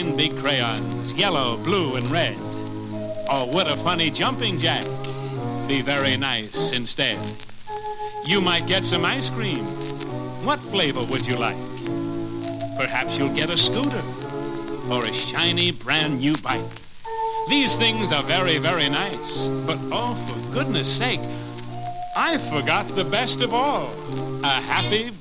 big crayons, yellow, blue, and red. Or would a funny jumping jack be very nice instead? You might get some ice cream. What flavor would you like? Perhaps you'll get a scooter or a shiny brand new bike. These things are very, very nice, but oh, for goodness sake, I forgot the best of all, a happy